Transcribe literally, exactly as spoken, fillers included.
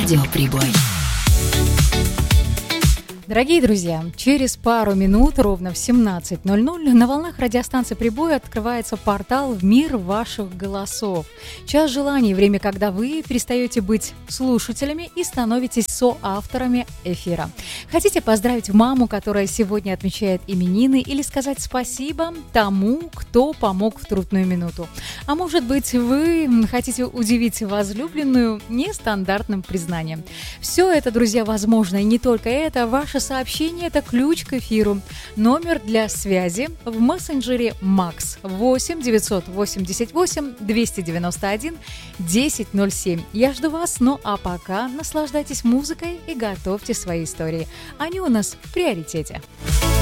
Радиоприбой. Дорогие друзья, через пару минут, ровно в семнадцать ноль ноль, на волнах радиостанции «Прибой» открывается портал в мир ваших голосов. Час желаний – время, когда вы перестаете быть слушателями и становитесь соавторами эфира. Хотите поздравить маму, которая сегодня отмечает именины, или сказать спасибо тому, кто помог в трудную минуту? А может быть, вы хотите удивить возлюбленную нестандартным признанием? Все это, друзья, возможно, и не только это. Ваше сообщение – это ключ к эфиру. Номер для связи в мессенджере Макс восемь девятьсот восемьдесят восемь двести девяносто один десять ноль семь. Я жду вас, ну а пока наслаждайтесь музыкой и готовьте свои истории. Они у нас в приоритете.